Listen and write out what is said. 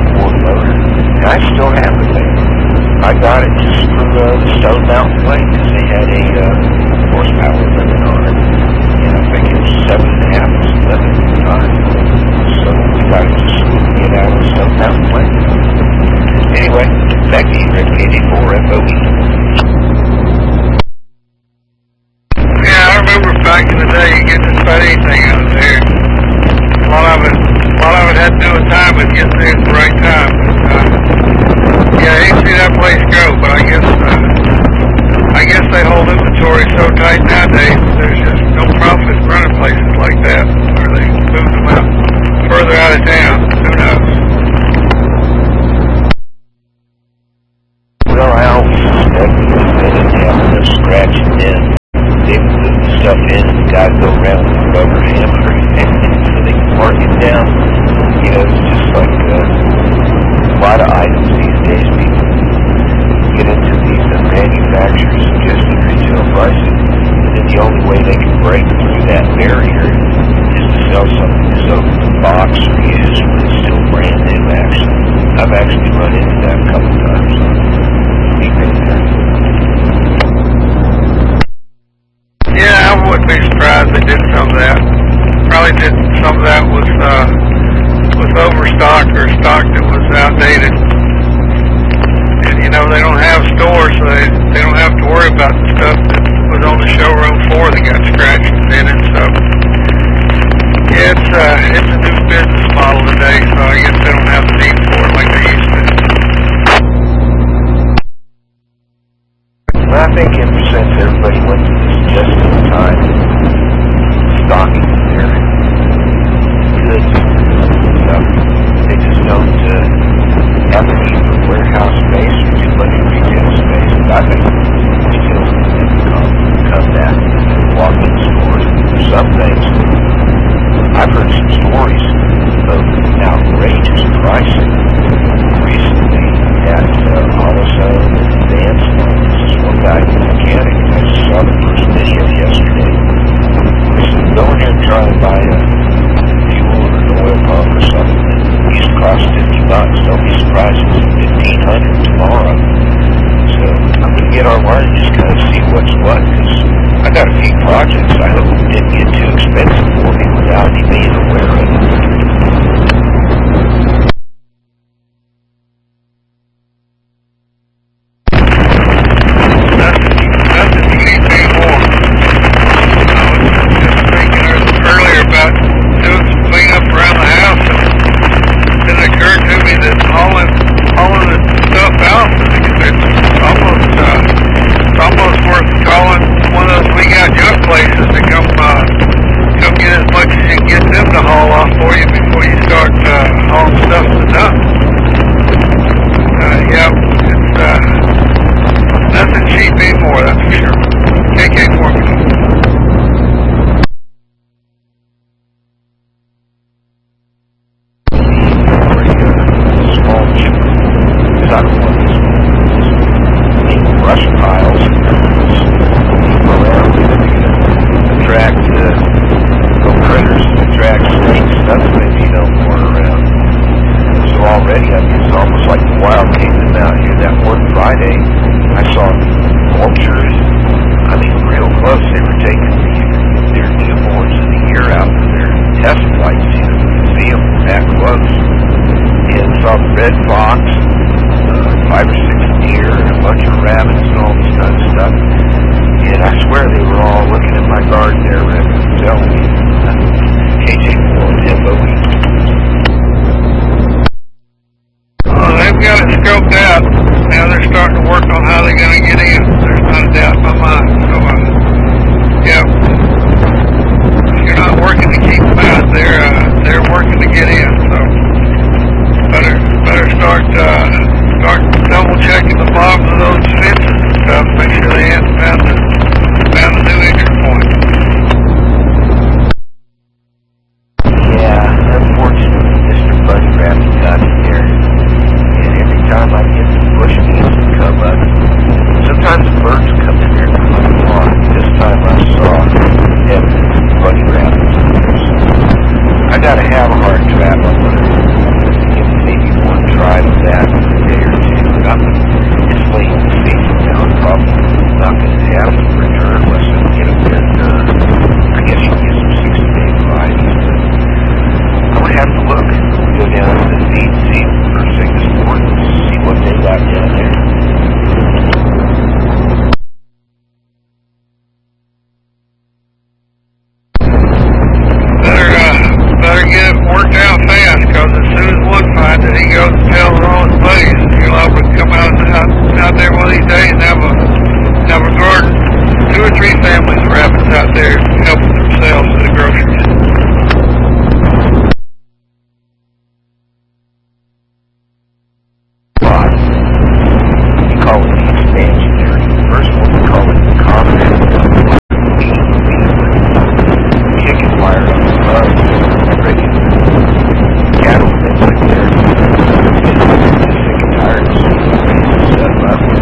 outboard loader, and I still have it there. I got it just for the Stone Mountain Way because they had a horsepower limit on it, and I think it was 7.5 was the limit at the time. So we got it just to get out of Stone Mountain Way. Anyway, back to you, Rick, 84 FOE. Yeah, I remember back in the day, you get just about anything out of there. A lot of it had to do with time and getting there at the right time. Yeah, I hate to see that place go, but I guess they hold inventory so tight nowadays, there's just no profit running places like that, or they move them out further out of town. Who knows? Well, I always suspected that they didn't have enough scratching in. They would move the stuff in and the guy would go around with a rubber hammer so they could mark it down. You know, it's just like a lot of items these days. People get into these manufacturers suggesting retail pricing, and then the only way they can break through that barrier is to sell something that's open to box or used when it's still brand new, actually. I've actually run into that a couple times. Yeah, I wouldn't be surprised they did some of that. Probably did some of that with overstock or stock that was outdated. And you know, they don't have stores, so they don't have to worry about the stuff that was on the showroom floor that got scratched in it. So yeah, it's a new business model today, so I guess they don't have the need for it like they used to. Well, I think ever since everybody went to this just-in-time stocking their goods, they just don't have the need for warehouse space or too much retail space. But I think retail will come back and walk in stores for some things. I've heard some stories of outrageous pricing recently at AutoZone and Advance. One guy, the mechanic, I saw the first video yesterday. He said, go in here and try to buy a fuel or an oil pump or something that used to cost $50. Don't be surprised if it's $1,500 tomorrow. So I'm going to get online and just kind of see what's what, because I got a few projects I hope didn't get too expensive for me without me being aware of it. gotta have a hard trap. I'm gonna maybe one night that he goes and tells all his buddies. He'll over come out there one of these days and have a garden. 2 or 3 families wrap